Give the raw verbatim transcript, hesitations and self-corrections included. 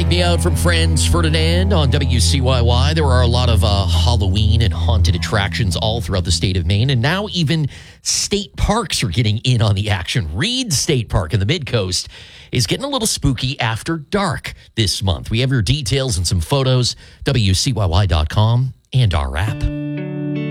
Take Me Out from Franz Ferdinand on W C Y Y. There are a lot of uh, Halloween and haunted attractions all throughout the state of Maine, and now even state parks are getting in on the action. Reed State Park in the Mid-Coast is getting a little spooky after dark this month. We have your details and some photos, W C Y Y dot com and our app.